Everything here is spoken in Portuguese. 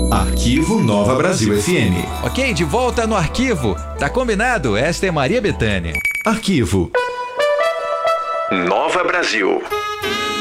Arquivo Nova Brasil FM. Ok, de volta no arquivo. Tá combinado? Esta é Maria Bethânia. Arquivo Nova Brasil.